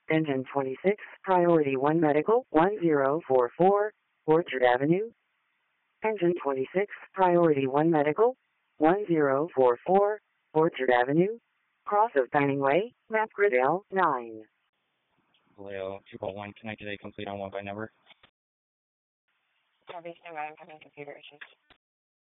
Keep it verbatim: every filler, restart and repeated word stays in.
Engine twenty-six, Priority one Medical, one zero four four, Orchard Avenue. Engine twenty-six, Priority one Medical, one zero four four, Orchard Avenue. Cross of Dining Way, Map Grid L nine. Vallejo two oh one, can I get a complete on one by number? Obviously, I'm having computer issues.